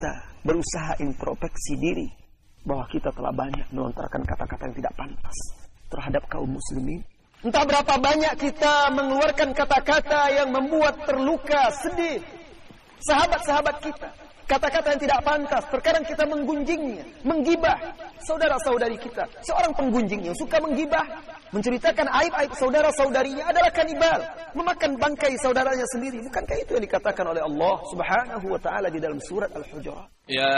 kita berusaha introspeksi diri bahwa kita telah banyak melontarkan kata-kata yang tidak pantas terhadap kaum muslimin. Entah berapa banyak kita mengeluarkan kata-kata yang membuat terluka, sedih sahabat-sahabat kita. Kata-kata yang tidak pantas, terkadang kita menggunjingnya, menggibah saudara-saudari kita. Seorang penggunjing yang suka menggibah, menceritakan aib-aib saudara-saudarinya adalah kanibal, memakan bangkai saudaranya sendiri. Bukankah itu yang dikatakan oleh Allah Subhanahu wa taala di dalam surat Al-Hujurat?